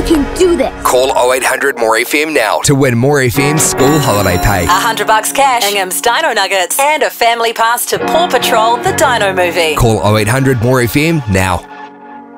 can do this. Call 0800 More FM now to win More FM school holiday pay. $100 cash, Ingham's Dino Nuggets, and a family pass to Paw Patrol, the Dino movie. Call 0800 More FM now.